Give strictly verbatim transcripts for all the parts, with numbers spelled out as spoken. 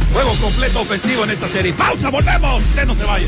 Juego completo ofensivo en esta serie. ¡Pausa! ¡Volvemos! ¡Usted no se vaya!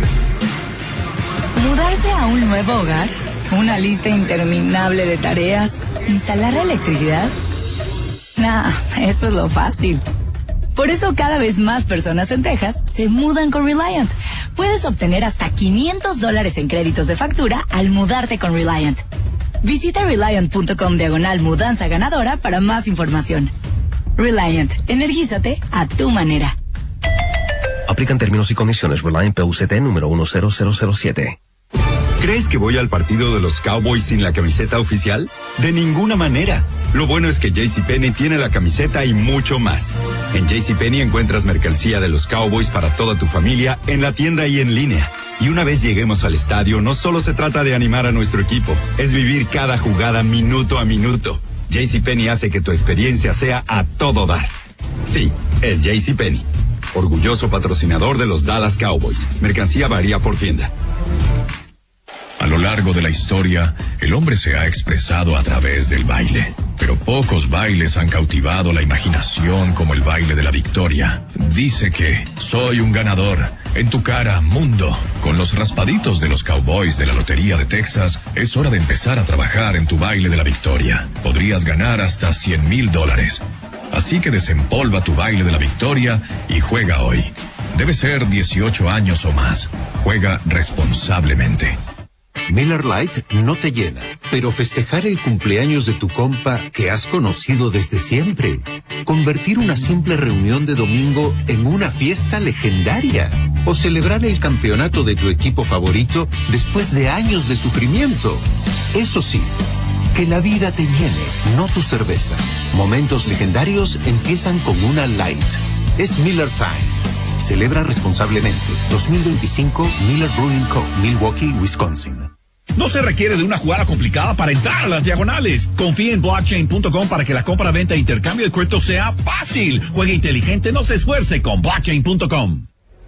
¿Mudarse a un nuevo hogar? ¿Una lista interminable de tareas? ¿Instalar electricidad? Nah, eso es lo fácil. Por eso cada vez más personas en Texas se mudan con Reliant. Puedes obtener hasta quinientos dólares en créditos de factura al mudarte con Reliant. Visita Reliant.com diagonal mudanza ganadora para más información. Reliant, energízate a tu manera. Aplican términos y condiciones. Reliant P U C T número uno cero cero cero siete. ¿Crees que voy al partido de los Cowboys sin la camiseta oficial? De ninguna manera. Lo bueno es que JCPenney tiene la camiseta y mucho más. En JCPenney encuentras mercancía de los Cowboys para toda tu familia en la tienda y en línea. Y una vez lleguemos al estadio, no solo se trata de animar a nuestro equipo, es vivir cada jugada minuto a minuto. JCPenney hace que tu experiencia sea a todo dar. Sí, es JCPenney. Orgulloso patrocinador de los Dallas Cowboys. Mercancía varía por tienda. A lo largo de la historia, el hombre se ha expresado a través del baile. Pero pocos bailes han cautivado la imaginación como el baile de la victoria. Dice que soy un ganador. En tu cara, mundo. Con los raspaditos de los Cowboys de la Lotería de Texas, es hora de empezar a trabajar en tu baile de la victoria. Podrías ganar hasta cien mil dólares. Así que desempolva tu baile de la victoria y juega hoy. Debe ser dieciocho años o más. Juega responsablemente. Miller Lite no te llena, pero festejar el cumpleaños de tu compa que has conocido desde siempre. Convertir una simple reunión de domingo en una fiesta legendaria. O celebrar el campeonato de tu equipo favorito después de años de sufrimiento. Eso sí, que la vida te llene, no tu cerveza. Momentos legendarios empiezan con una Light. Es Miller Time. Celebra responsablemente. dos mil veinticinco Miller Brewing Co., Milwaukee, Wisconsin. No se requiere de una jugada complicada para entrar a las diagonales. Confía en blockchain punto com para que la compra, venta e intercambio de cripto sea fácil. Juegue inteligente, no se esfuerce con blockchain punto com.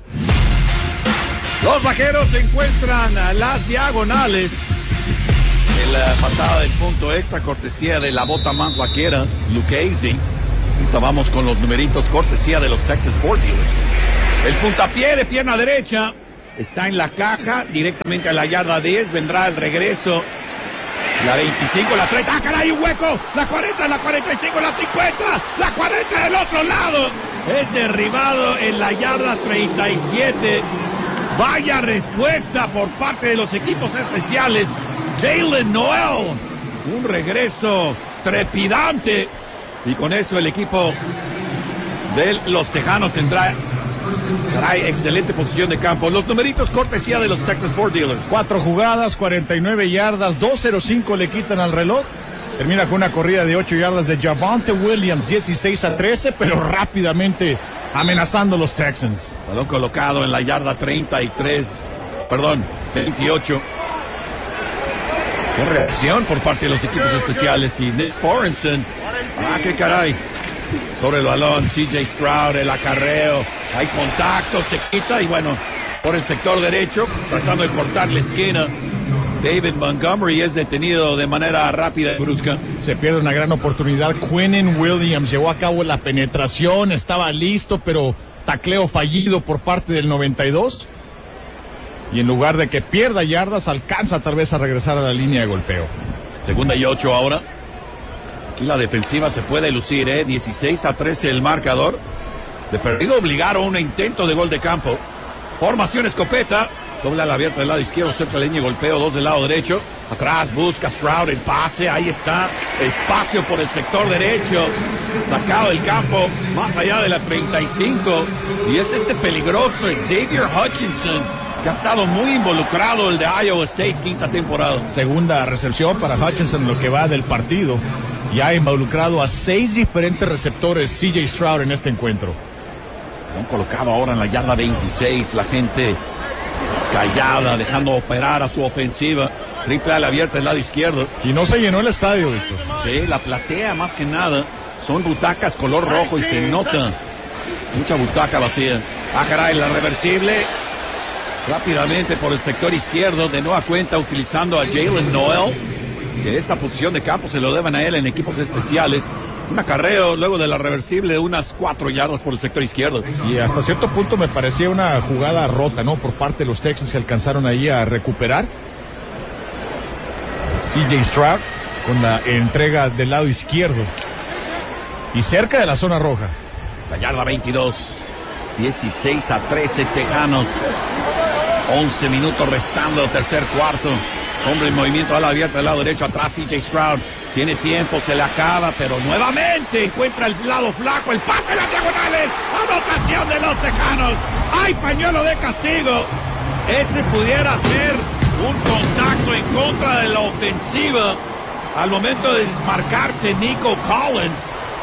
Los vaqueros se encuentran a las diagonales. En la patada del punto extra, cortesía de la bota más vaquera, Lucchese. Vamos con los numeritos, cortesía de los Texas Ford Dealers. El puntapié de pierna derecha está en la caja, directamente a la yarda diez, vendrá el regreso. La veinticinco, la treinta, ¡ah, caray, un hueco! La cuarenta, la cuarenta y cinco, la cincuenta, la cuarenta del otro lado. Es derribado en la yarda treinta y siete. Vaya respuesta por parte de los equipos especiales. Jaylen Noel, un regreso trepidante. Y con eso el equipo de los Tejanos tendrá trae excelente posición de campo. Los numeritos, cortesía de los Texas Ford Dealers. Cuatro jugadas, cuarenta y nueve yardas, dos cero cinco le quitan al reloj. Termina con una corrida de ocho yardas de Javonte Williams, dieciséis a trece, pero rápidamente amenazando a los Texans. Balón colocado en la yarda treinta y tres, perdón, veintiocho. Qué reacción por parte de los equipos especiales. Y Nick Sorensen, ah, qué caray. Sobre el balón, C J Stroud, el acarreo. Hay contacto, se quita y bueno, por el sector derecho, tratando de cortar la esquina. David Montgomery es detenido de manera rápida y brusca. Se pierde una gran oportunidad. Quinnen Williams llevó a cabo la penetración, estaba listo, pero tacleo fallido por parte del noventa y dos. Y en lugar de que pierda yardas, alcanza tal vez a regresar a la línea de golpeo. Segunda y ocho ahora. Aquí la defensiva se puede lucir, ¿eh? dieciséis a trece el marcador. De perdido obligaron un intento de gol de campo. Formación escopeta. Doble a la abierta del lado izquierdo, cerca de la línea de golpeo, dos del lado derecho. Atrás busca Stroud el pase, ahí está. Espacio por el sector derecho. Sacado del campo, más allá de la treinta y cinco. Y es este peligroso Xavier Hutchinson, que ha estado muy involucrado, el de Iowa State, quinta temporada. Segunda recepción para Hutchinson en lo que va del partido. Y ha involucrado a seis diferentes receptores C J Stroud en este encuentro. Lo han colocado ahora en la yarda veintiséis, la gente callada, dejando operar a su ofensiva. Triple a la abierta del lado izquierdo. Y no se llenó el estadio, Víctor. Sí, la platea más que nada. Son butacas color rojo y se nota mucha butaca vacía. Ah, caray, la reversible. Rápidamente por el sector izquierdo, de nueva cuenta utilizando a Jaylen Noel, que esta posición de campo se lo deben a él en equipos especiales. Un acarreo luego de la reversible de unas cuatro yardas por el sector izquierdo. Y hasta cierto punto me parecía una jugada rota, ¿no? Por parte de los Texans que alcanzaron ahí a recuperar. C J Stroud con la entrega del lado izquierdo. Y cerca de la zona roja. La yarda veintidós. dieciséis a trece Tejanos. once minutos restando, tercer cuarto. Hombre en movimiento a la abierta del lado derecho atrás, C J Stroud. Tiene tiempo, se le acaba, pero nuevamente encuentra el lado flaco, el pase de las diagonales, anotación de los Tejanos. ¡Hay pañuelo de castigo! Ese pudiera ser un contacto en contra de la ofensiva al momento de desmarcarse Nico Collins.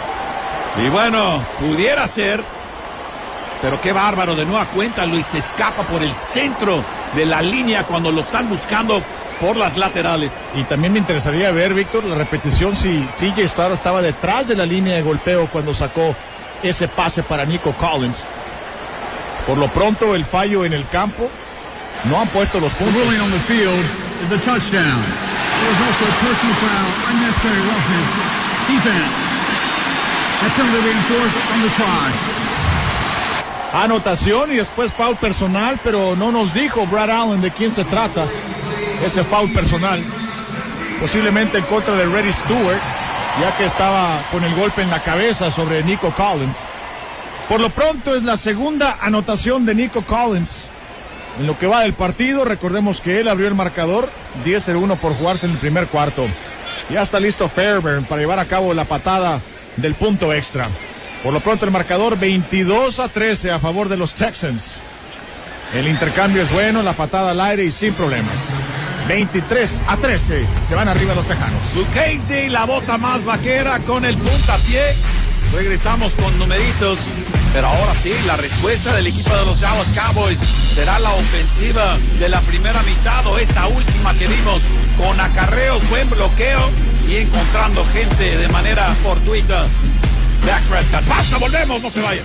Y bueno, pudiera ser, pero qué bárbaro, de nueva cuenta Luis escapa por el centro de la línea cuando lo están buscando por las laterales. Y también me interesaría ver, Víctor, la repetición si C J Stroud estaba detrás de la línea de golpeo cuando sacó ese pase para Nico Collins. Por lo pronto, el fallo en el campo, no han puesto los puntos. The ruling on the field is a touchdown. There was also a personal foul, unnecessary roughness, defense. That penalty being enforced on the try. Anotación y después foul personal, pero no nos dijo Brad Allen de quién se trata. Ese foul personal, posiblemente en contra de Reddy Stewart, ya que estaba con el golpe en la cabeza sobre Nico Collins. Por lo pronto es la segunda anotación de Nico Collins en lo que va del partido. Recordemos que él abrió el marcador, diez a uno por jugarse en el primer cuarto. Ya está listo Fairbairn para llevar a cabo la patada del punto extra. Por lo pronto el marcador veintidós a trece a favor de los Texans. El intercambio es bueno, la patada al aire y sin problemas. veintitrés a trece, se van arriba los Tejanos. Lucchesi, la bota más vaquera con el puntapié. Regresamos con numeritos, pero ahora sí, la respuesta del equipo de los Dallas Cowboys será la ofensiva de la primera mitad o esta última que vimos con acarreos, buen bloqueo y encontrando gente de manera fortuita. Dak Prescott, pasa, volvemos, no se vayan.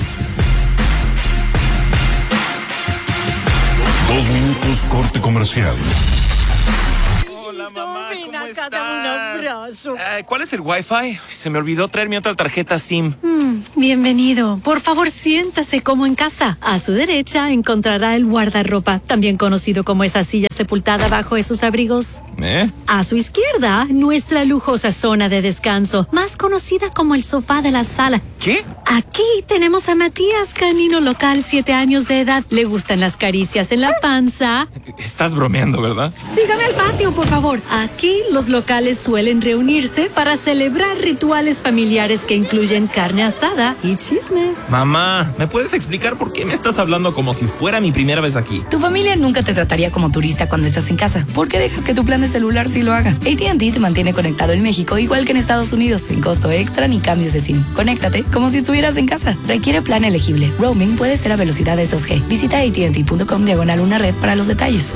Dos minutos, corte comercial. Hola, mamá, ¿cómo estás? Un abrazo. Eh, ¿Cuál es el Wi-Fi? Se me olvidó traer mi otra tarjeta SIM. Mm, bienvenido. Por favor, siéntase como en casa. A su derecha encontrará el guardarropa, también conocido como esa silla sepultada bajo esos abrigos. ¿Eh? A su izquierda, nuestra lujosa zona de descanso, más conocida como el sofá de la sala. ¿Qué? Aquí tenemos a Matías, canino local, siete años de edad. Le gustan las caricias en la panza. Estás bromeando, ¿verdad? Sígame al patio, por favor. Aquí los locales suelen reunirse para celebrar rituales familiares que incluyen carne asada y chismes. Mamá, ¿me puedes explicar por qué me estás hablando como si fuera mi primera vez aquí? Tu familia nunca te trataría como turista cuando estás en casa. ¿Por qué dejas que tu plan de celular sí lo haga? A T and T te mantiene conectado en México igual que en Estados Unidos, sin costo extra ni cambios de SIM. Conéctate como si estuvieras en casa. Requiere plan elegible. Roaming puede ser a velocidades dos G. Visita A T and T punto com diagonal una red para los detalles.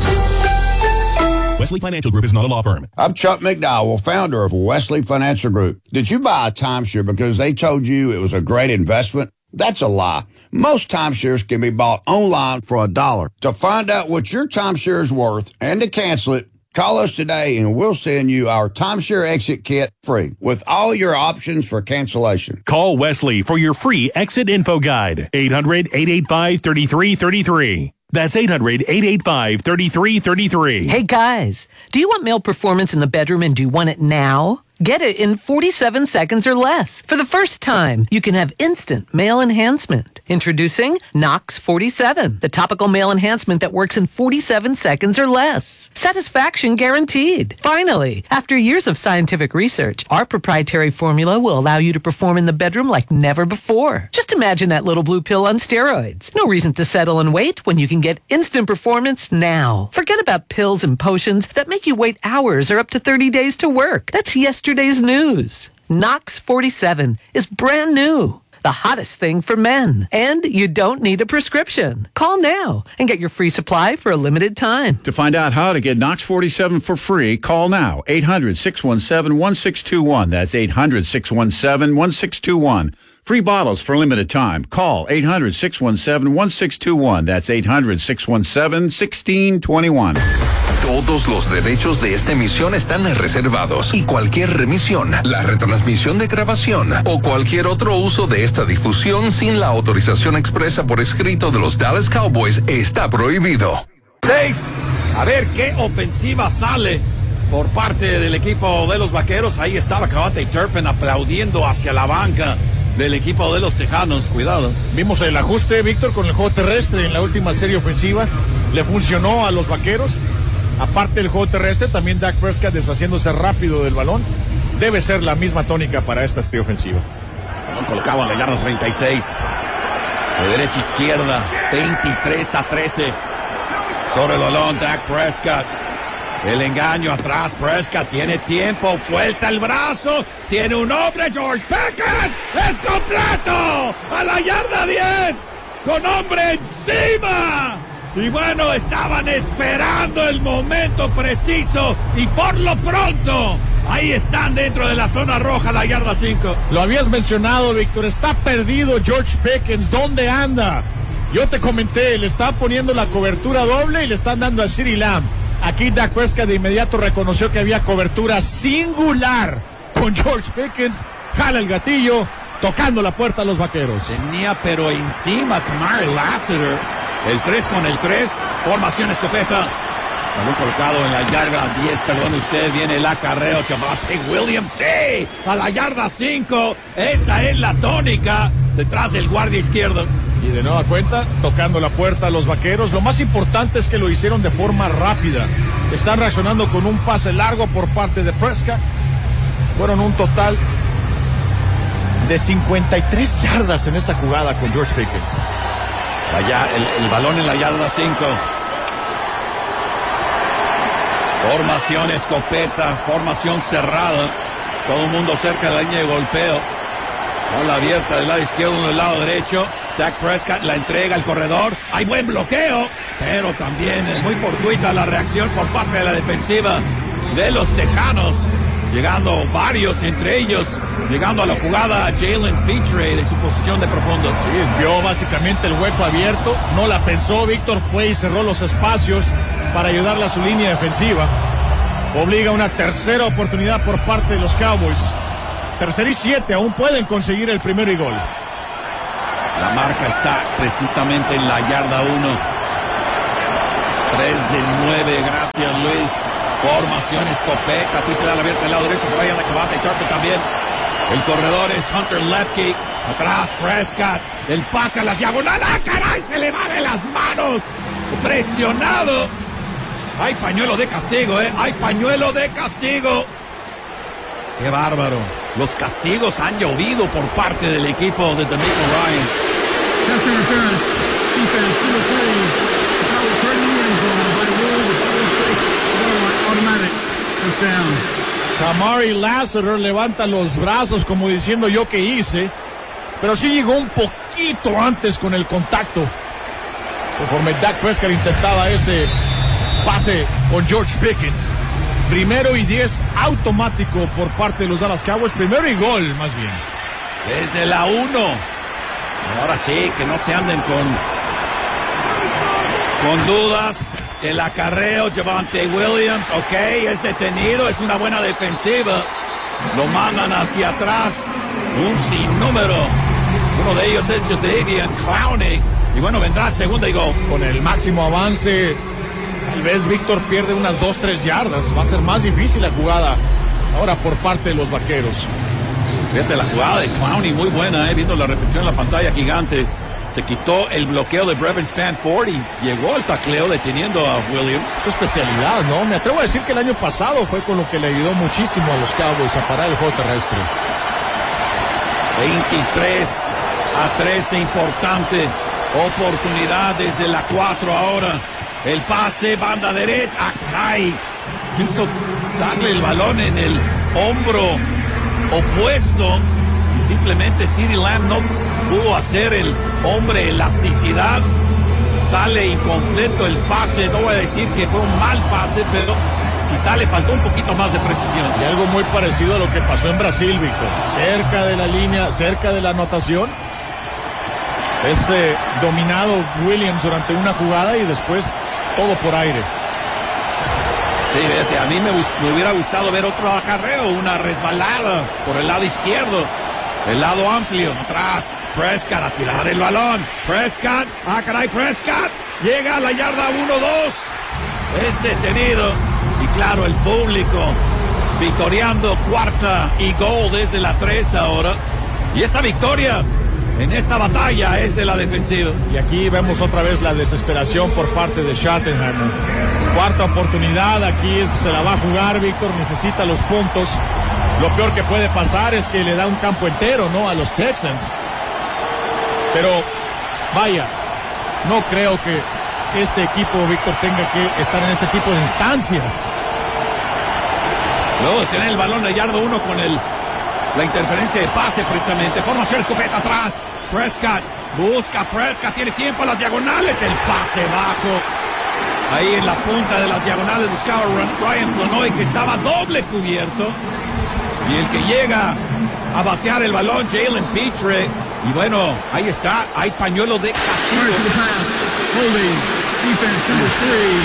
Wesley Financial Group is not a law firm. I'm Chuck McDowell, founder of Wesley Financial Group. Did you buy a timeshare because they told you it was a great investment? That's a lie. Most timeshares can be bought online for a dollar. To find out what your timeshare is worth and to cancel it, call us today and we'll send you our timeshare exit kit free with all your options for cancellation. Call Wesley for your free exit info guide. eight hundred, eight eight five, three three three three. That's eight hundred, eight eight five, three three three three. Hey guys, do you want male performance in the bedroom and do you want it now? Get it in forty-seven seconds or less. For the first time, you can have instant male enhancement. Introducing Nox forty-seven, the topical male enhancement that works in forty-seven seconds or less. Satisfaction guaranteed. Finally, after years of scientific research, our proprietary formula will allow you to perform in the bedroom like never before. Just imagine that little blue pill on steroids. No reason to settle and wait when you can get instant performance now. Forget about pills and potions that make you wait hours or up to thirty days to work. That's yesterday's news. Nox forty-seven is brand new. The hottest thing for men. And you don't need a prescription. Call now and get your free supply for a limited time. To find out how to get Nox forty-seven for free, call now. eight hundred, six one seven, one six two one. That's eight hundred, six one seven, one six two one. Free bottles for limited time. Call eight hundred, six one seven, one six two one. That's eight hundred, six one seven, one six two one. Todos los derechos de esta emisión están reservados y cualquier remisión, la retransmisión de grabación o cualquier otro uso de esta difusión sin la autorización expresa por escrito de los Dallas Cowboys está prohibido. Seis. A ver qué ofensiva sale por parte del equipo de los Vaqueros. Ahí estaba KaVontae Turpin aplaudiendo hacia la banca del equipo de los Tejanos. Cuidado. Vimos el ajuste, Víctor, con el juego terrestre en la última serie ofensiva. Le funcionó a los Vaqueros. Aparte del juego terrestre, también Dak Prescott deshaciéndose rápido del balón. Debe ser la misma tónica para esta serie ofensiva. Balón colocado en la yarda treinta y seis. De derecha a izquierda, veintitrés a trece. Sobre el balón, Dak Prescott. El engaño atrás, Prescott tiene tiempo, suelta el brazo, tiene un hombre, George Pickens, es completo, a la yarda diez, con hombre encima. Y bueno, estaban esperando el momento preciso y por lo pronto, ahí están dentro de la zona roja, la yarda cinco. Lo habías mencionado, Víctor, está perdido George Pickens, ¿dónde anda? Yo te comenté, le está poniendo la cobertura doble y le están dando a CeeDee Lamb. Aquí Dak Prescott de inmediato reconoció que había cobertura singular con George Pickens, jala el gatillo, tocando la puerta a los Vaqueros. Tenía pero encima Kamari Lassiter, el tres con el tres, formación escopeta. Balón colocado en la yarda diez, perdón usted, viene el acarreo, Javonte Williams, sí, a la yarda cinco, esa es la tónica, detrás del guardia izquierdo. Y de nueva cuenta, tocando la puerta a los Vaqueros. Lo más importante es que lo hicieron de forma rápida. Están reaccionando con un pase largo por parte de Prescott. Fueron un total de cincuenta y tres yardas en esa jugada con George Pickens. Allá el, el balón en la yarda cinco. Formación escopeta, formación cerrada. Todo el mundo cerca de la línea de golpeo. Bola abierta del lado izquierdo, del lado derecho. Dak Prescott la entrega al corredor. Hay buen bloqueo, pero también es muy fortuita la reacción por parte de la defensiva de los Tejanos. Llegando varios, entre ellos, llegando a la jugada Jalen Pitre de su posición de profundo. Sí, vio básicamente el hueco abierto. No la pensó, Víctor fue y cerró los espacios para ayudarle a su línea defensiva. Obliga una tercera oportunidad por parte de los Cowboys. Tercera y siete, aún pueden conseguir el primero y gol. La marca está precisamente en la yarda uno. tres de nueve, gracias Luis. Formación escopeta, triple ala abierta del lado derecho, por ahí anda KaVontae Turpin también. El corredor es Hunter Lepke. Atrás Prescott. El pase a las diagonales. ¡Ah, caray! Se le va de las manos. Presionado. Hay pañuelo de castigo, ¿eh? Hay pañuelo de castigo. ¡Qué bárbaro! Los castigos han llovido por parte del equipo de DeMeco Ryans. Pass interference. Defense number three. Foul thirty in the end zone by rule. The ball is placed. Goal line automatic. First down. Kamari Lassiter levanta los brazos como diciendo yo que hice, pero sí llegó un poquito antes con el contacto. Conforme Dak Prescott intentaba ese pase con George Pickens. Primero y diez automático por parte de los Dallas Cowboys. Primero y gol, más bien. Desde la uno. Ahora sí, que no se anden con, con dudas. El acarreo, Javonte Williams, ok, es detenido, es una buena defensiva. Lo mandan hacia atrás. Un sinnúmero. Uno de ellos es Jadeveon Clowney. Y bueno, vendrá segunda y gol. Con el máximo avance, tal vez Víctor pierde unas dos, tres yardas. Va a ser más difícil la jugada ahora por parte de los Vaqueros. Fíjate, la jugada de Clowney muy buena, eh, viendo la repetición en la pantalla gigante. Se quitó el bloqueo de Brevin Stanford y llegó al tacleo deteniendo a Williams. Su especialidad, ¿no? Me atrevo a decir que el año pasado fue con lo que le ayudó muchísimo a los Cowboys a parar el juego terrestre. veintitrés a trece, importante oportunidad desde la cuatro ahora. El pase, banda derecha. ¡Ah, caray! Quiso darle el balón en el hombro opuesto y simplemente CeeDee Lamb no pudo hacer el hombre elasticidad. Sale incompleto el pase. No voy a decir que fue un mal pase, pero quizá le faltó un poquito más de precisión. Y algo muy parecido a lo que pasó en Brasil, Víctor. Cerca de la línea, cerca de la anotación. Es eh, dominado Williams durante una jugada y después todo por aire. Sí, fíjate, a mí me, me hubiera gustado ver otro acarreo, una resbalada por el lado izquierdo. El lado amplio, atrás, Prescott a tirar el balón. Prescott, ah caray, Prescott, llega a la yarda uno dos. Es detenido. Y claro, el público victoriando cuarta y gol desde la tres ahora. Y esta victoria en esta batalla es de la defensiva. Y aquí vemos otra vez la desesperación por parte de Schottenheimer. Cuarta oportunidad, aquí se la va a jugar, Víctor, necesita los puntos. Lo peor que puede pasar es que le da un campo entero, ¿no?, a los Texans. Pero, vaya, no creo que este equipo, Víctor, tenga que estar en este tipo de instancias. Luego de tener el balón de yarda uno con el, la interferencia de pase, precisamente. Formación escopeta atrás. Prescott busca, Prescott tiene tiempo a las diagonales. El pase bajo. Ahí en la punta de las diagonales buscaba Ryan Flonoy, que estaba doble cubierto. Y el que llega a batear el balón, Jalen Pitre. Y bueno, ahí está, hay pañuelo de castigo. Holding, defense number three.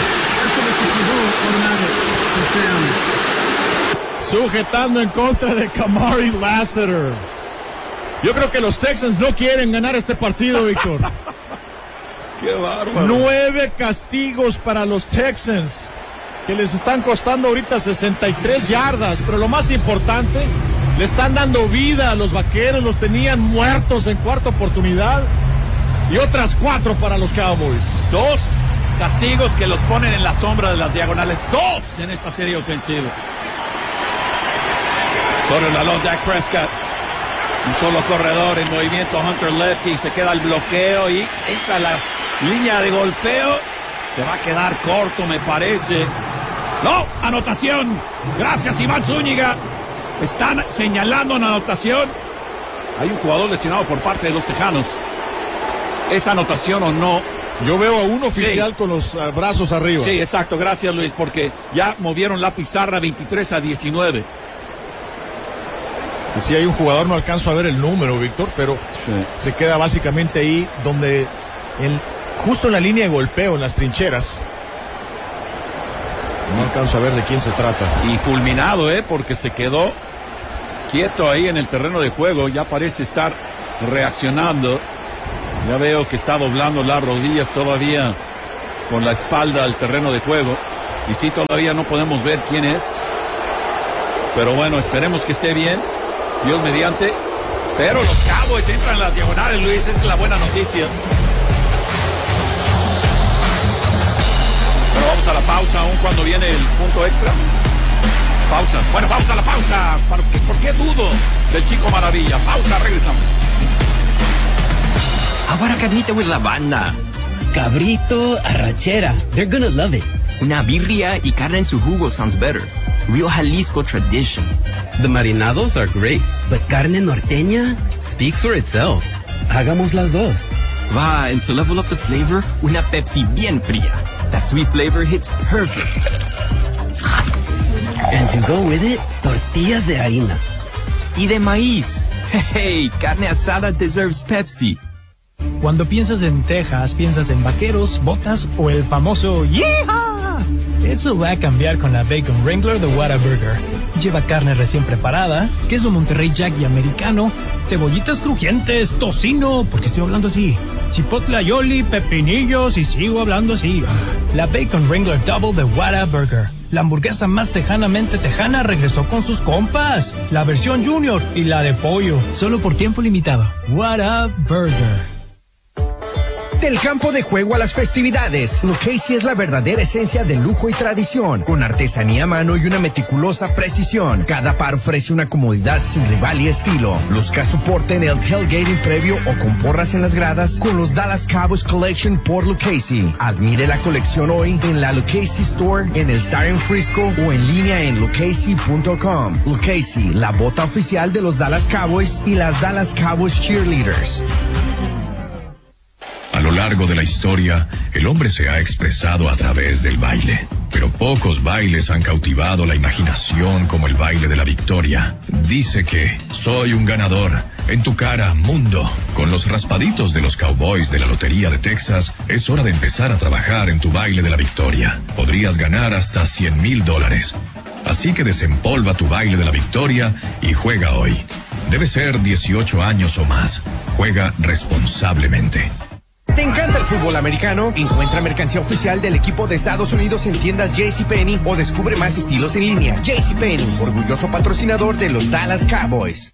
Sujetando en contra de Kamari Lassiter. Yo creo que los Texans no quieren ganar este partido, Víctor. Qué bárbaro. Nueve castigos para los Texans, que les están costando ahorita sesenta y tres yardas, pero lo más importante, le están dando vida a los Vaqueros, los tenían muertos en cuarta oportunidad, y otras cuatro para los Cowboys. Dos castigos que los ponen en la sombra de las diagonales, dos en esta serie ofensiva. Sobre el balón, Dak Prescott, un solo corredor en movimiento, Hunter Lepke, se queda el bloqueo y entra la línea de golpeo, se va a quedar corto, me parece. No, anotación. Gracias, Iván Zúñiga. Están señalando una anotación. Hay un jugador lesionado por parte de los Tejanos. ¿Es anotación o no? Yo veo a un oficial sí. con los uh, brazos arriba. Sí, exacto. Gracias, Luis, porque ya movieron la pizarra veintitrés a diecinueve. Y si hay un jugador, no alcanzo a ver el número, Víctor, pero sí. Se queda básicamente ahí donde, el, justo en la línea de golpeo, en las trincheras. No alcanzo a ver de quién se trata. Y fulminado, ¿eh? Porque se quedó quieto ahí en el terreno de juego. Ya parece estar reaccionando. Ya veo que está doblando las rodillas todavía con la espalda al terreno de juego. Y sí, todavía no podemos ver quién es. Pero bueno, esperemos que esté bien. Dios mediante. Pero los Cowboys entran en las diagonales, Luis. Esa es la buena noticia. Pero vamos a la pausa aún cuando viene el punto extra. Pausa. Bueno, vamos a la pausa. ¿Por qué, por qué dudo del Chico Maravilla? Pausa, regresamos. Ahora carnita with la banda. Cabrito, arrachera. They're gonna love it. Una birria y carne en su jugo sounds better. Real Jalisco tradition. The marinados are great, but carne norteña speaks for itself. Hagamos las dos. Va, and to level up the flavor, una Pepsi bien fría. That sweet flavor hits perfect. And to go with it, tortillas de harina. Y de maíz. Hey, carne asada deserves Pepsi. Cuando piensas en Texas, piensas en vaqueros, botas o el famoso ¡Yeehaw! Eso va a cambiar con la Bacon Wrangler de Whataburger. Lleva carne recién preparada, queso Monterrey Jack y americano, cebollitas crujientes, tocino, porque estoy hablando así, chipotle aioli, pepinillos y sigo hablando así. La Bacon Wrangler Double de Whataburger. La hamburguesa más tejanamente tejana regresó con sus compas. La versión Junior y la de pollo, solo por tiempo limitado. Whataburger. Del campo de juego a las festividades, Lucchese es la verdadera esencia de lujo y tradición, con artesanía a mano y una meticulosa precisión. Cada par ofrece una comodidad sin rival y estilo. Luzca su porte en el tailgating previo o con porras en las gradas con los Dallas Cowboys Collection por Lucchese. Admire la colección hoy en la Lucchese Store, en el Star en Frisco o en línea en lucchese punto com. Lucchese, la bota oficial de los Dallas Cowboys y las Dallas Cowboys Cheerleaders. A lo largo de la historia, el hombre se ha expresado a través del baile. pero pocos bailes han cautivado la imaginación como el baile de la victoria. Dice que soy un ganador. En tu cara, mundo. Con los raspaditos de los Cowboys de la Lotería de Texas, es hora de empezar a trabajar en tu baile de la victoria. Podrías ganar hasta cien mil dólares. Así que desempolva tu baile de la victoria y juega hoy. Debe ser dieciocho años o más. Juega responsablemente. ¿Te encanta el fútbol americano? Encuentra mercancía oficial del equipo de Estados Unidos en tiendas JCPenney o descubre más estilos en línea. JCPenney, orgulloso patrocinador de los Dallas Cowboys.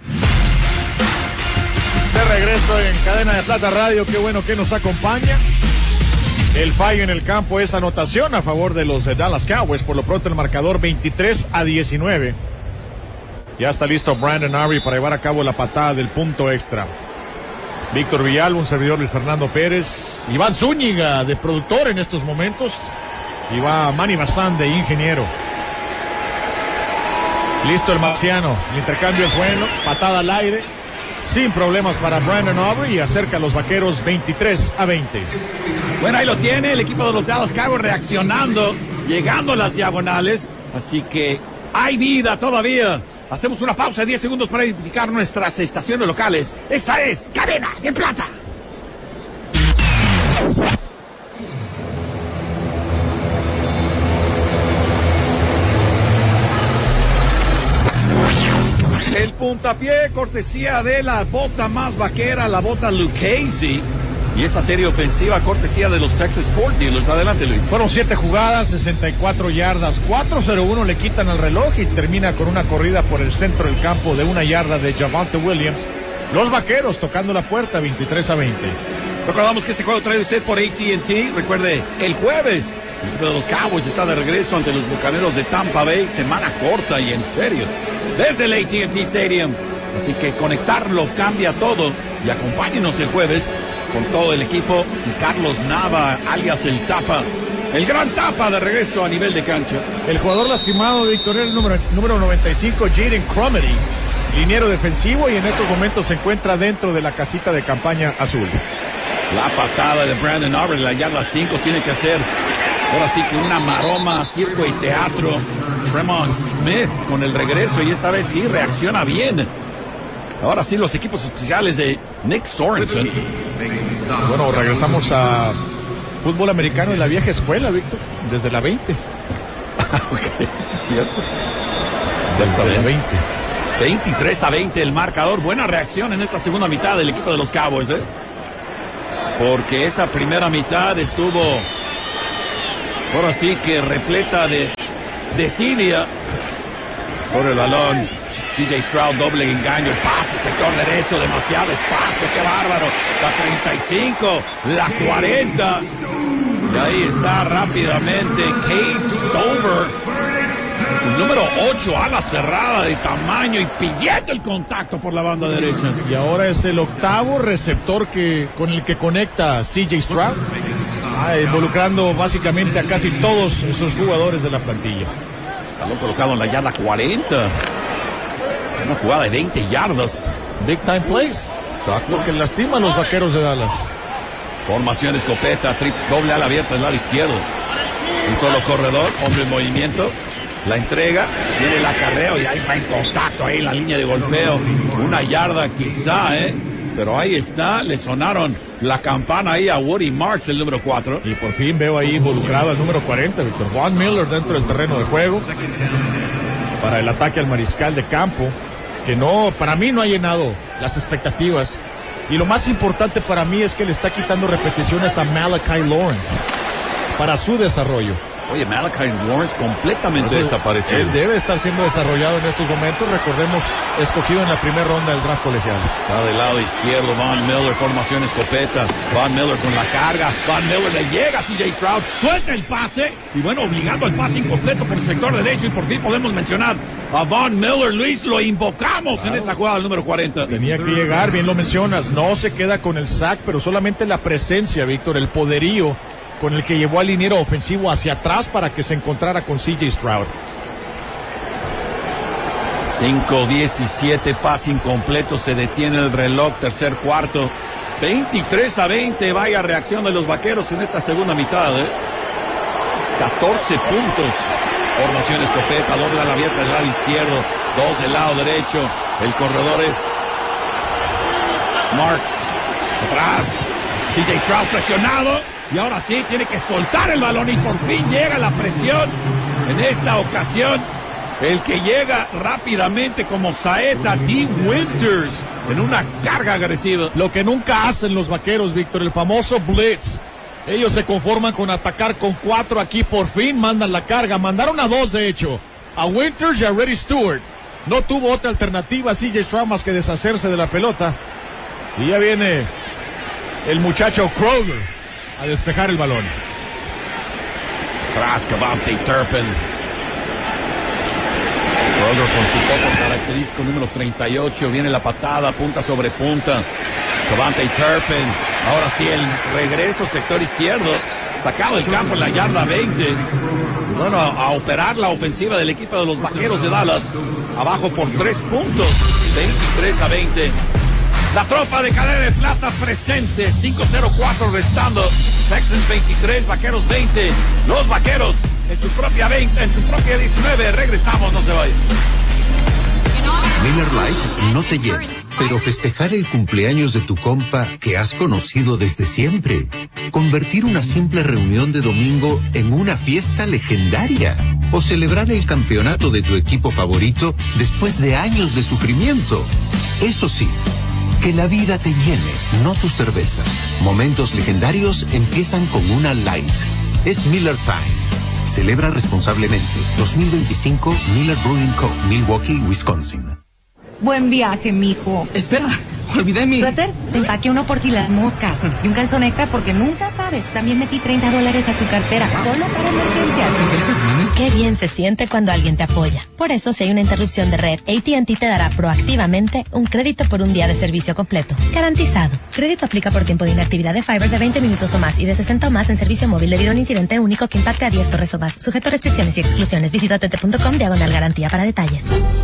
De regreso en Cadena de Plata Radio, qué bueno que nos acompaña. El fallo en el campo es anotación a favor de los Dallas Cowboys. Por lo pronto el marcador veintitrés a diecinueve. Ya está listo Brandon Aubrey para llevar a cabo la patada del punto extra. Víctor Villalba, un servidor Luis Fernando Pérez. Iván Zúñiga de productor en estos momentos. Y va Manny Bazán de ingeniero. Listo el marciano. El intercambio es bueno. Patada al aire. Sin problemas para Brandon Aubrey y acerca a los vaqueros veintitrés a veinte. Bueno, ahí lo tiene el equipo de los Dallas Cowboys reaccionando, llegando a las diagonales. Así que hay vida todavía. Hacemos una pausa de diez segundos para identificar nuestras estaciones locales. Esta es Cadena de Plata. El puntapié, cortesía de la bota más vaquera, la bota Lucchese. Y esa serie ofensiva, cortesía de los Texas Ford Dealers. Adelante, Luis. Fueron siete jugadas, sesenta y cuatro yardas, cuatro cero uno le quitan al reloj y termina con una corrida por el centro del campo de una yarda de Javonte Williams. Los vaqueros tocando la puerta, veintitrés a veinte. Recordamos que este juego trae usted por A T and T. Recuerde, el jueves, el equipo de los Cowboys está de regreso ante los Bucaneros de Tampa Bay. Semana corta y en serio, desde el A T and T Stadium. Así que conectarlo cambia todo. Y acompáñenos el jueves con todo el equipo. Y Carlos Nava, alias el Tapa. El gran Tapa de regreso a nivel de cancha. El jugador lastimado, Víctor, el número, número noventa y cinco, Jaden Cromedy, liniero defensivo, y en estos momentos se encuentra dentro de la casita de campaña azul. La patada de Brandon Aubrey, la yarda cinco, tiene que hacer ahora sí que una maroma, circo y teatro. Tremont Smith con el regreso, y esta vez sí reacciona bien. Ahora sí los equipos especiales de Nick Sorensen. Bueno, regresamos a fútbol americano en la vieja escuela, Víctor, desde la veinte. Ok, sí es cierto. Desde la veinte. veintitrés a veinte el marcador. Buena reacción en esta segunda mitad del equipo de los Cowboys, ¿eh? Porque esa primera mitad estuvo ahora sí que repleta de desidia sobre el balón. C J Stroud, doble engaño, el pase, sector derecho, demasiado espacio, qué bárbaro. La treinta y cinco, la cuarenta. Y ahí está rápidamente Cade Stover, el número ocho, ala cerrada de tamaño y pidiendo el contacto por la banda derecha. Y ahora es el octavo receptor que, con el que conecta C J Stroud, ah, involucrando básicamente a casi todos esos jugadores de la plantilla. Balón colocado en la yarda cuarenta. Es una jugada de veinte yardas. Big time plays. Exacto. Lo que lastima a los vaqueros de Dallas. Formación escopeta, trip, doble ala abierta del lado izquierdo. Un solo corredor, hombre en movimiento. La entrega, viene el acarreo y ahí va en contacto, ahí en la línea de golpeo. Una yarda quizá, ¿eh? Pero ahí está, le sonaron la campana ahí a Woody Marks, el número cuatro. Y por fin veo ahí involucrado al número cuarenta, Víctor. Von Miller dentro del terreno de juego para el ataque al mariscal de campo, que no, para mí no ha llenado las expectativas. Y lo más importante para mí es que le está quitando repeticiones a Malachi Lawrence para su desarrollo. Oye, Malachi Lawrence completamente Entonces, desaparecido. Él debe estar siendo desarrollado en estos momentos. Recordemos, escogido en la primera ronda del draft colegial. Está del lado izquierdo Von Miller, formación escopeta. Von Miller con la carga. Von Miller le llega a C J Stroud, suelta el pase. Y bueno, obligando al pase incompleto por el sector derecho. Y por fin podemos mencionar a Von Miller. Luis, lo invocamos claro. en esa jugada del número cuarenta. Tenía que llegar, bien lo mencionas. No se queda con el sack, pero solamente la presencia, Víctor, el poderío con el que llevó al liniero ofensivo hacia atrás para que se encontrara con C J Stroud. cinco diecisiete, pase incompleto, se detiene el reloj, tercer cuarto. veintitrés a veinte, vaya reacción de los vaqueros en esta segunda mitad, ¿eh? catorce puntos. Formación escopeta, doble a la abierta del lado izquierdo, dos del lado derecho. El corredor es Marks. Atrás. C J Stroud presionado. Y ahora sí tiene que soltar el balón y por fin llega la presión. En esta ocasión, el que llega rápidamente como Saeta T. Winters en una carga agresiva. Lo que nunca hacen los vaqueros, Víctor, el famoso blitz. Ellos se conforman con atacar con cuatro. Aquí por fin mandan la carga. Mandaron a dos, de hecho. A Winters y a Reddy Stewart. No tuvo otra alternativa C J Stroud más que deshacerse de la pelota. Y ya viene el muchacho Kroger a despejar el balón. Tras KaVontae Turpin. Kroger con su poco característico número treinta y ocho. Viene la patada, punta sobre punta. KaVontae Turpin. Ahora sí el regreso, sector izquierdo. Sacado del campo en la yarda veinte. Y bueno, a, a operar la ofensiva del equipo de los Vaqueros de Dallas. Abajo por tres puntos. veintitrés a veinte. La tropa de cadena de plata presente. cinco cero cuatro restando. Texans veintitrés, Vaqueros veinte. Los Vaqueros en su propia veinte, en su propia diecinueve. Regresamos, no se vayan. Miller Lite no te llena, pero festejar el cumpleaños de tu compa que has conocido desde siempre. Convertir una simple reunión de domingo en una fiesta legendaria. O celebrar el campeonato de tu equipo favorito después de años de sufrimiento. Eso sí, que la vida te llene, no tu cerveza. Momentos legendarios empiezan con una Light. Es Miller Time. Celebra responsablemente. dos mil veinticinco Miller Brewing Co., Milwaukee, Wisconsin. Buen viaje, mijo. Espera, olvidé mi... ¿Suéter? Te empaqué uno por si las moscas. Y un calzón extra porque nunca sabes. También metí treinta dólares a tu cartera. Solo para emergencias. Gracias, mami. Qué bien se siente cuando alguien te apoya. Por eso, si hay una interrupción de red, A T and T te dará proactivamente un crédito por un día de servicio completo. Garantizado. Crédito aplica por tiempo de inactividad de Fiber de veinte minutos o más y de sesenta o más en servicio móvil debido a un incidente único que impacte a diez torres o más. Sujeto a restricciones y exclusiones. Visita tete punto com diagonal garantía para detalles.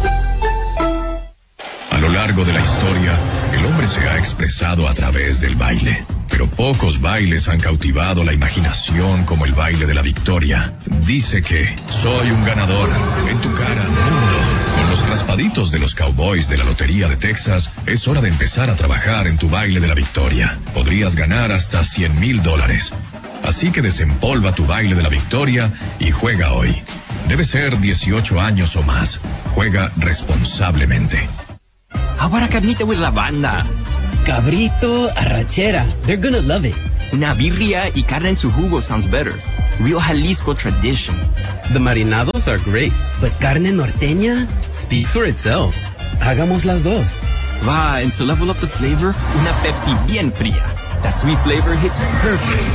A lo largo de la historia, el hombre se ha expresado a través del baile. Pero pocos bailes han cautivado la imaginación como el baile de la victoria. Dice que soy un ganador. En tu cara, mundo. Con los raspaditos de los Cowboys de la Lotería de Texas, es hora de empezar a trabajar en tu baile de la victoria. Podrías ganar hasta cien mil dólares. Así que desempolva tu baile de la victoria y juega hoy. Debe ser dieciocho años o más. Juega responsablemente. Ahora carnita with la banda. Cabrito, arrachera. They're gonna love it. Una birria y carne en su jugo sounds better. Real Jalisco tradition. The marinados are great, but carne norteña speaks for itself. Hagamos las dos. Va, and to level up the flavor, una Pepsi bien fría. That sweet flavor hits perfect.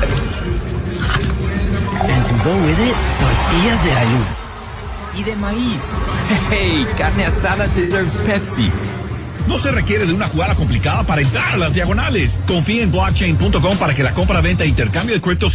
And to go with it, tortillas de harina. Y de maíz. Hey, carne asada deserves Pepsi. No se requiere de una jugada complicada para entrar a las diagonales. Confía en blockchain punto com para que la compra, venta e intercambio de criptos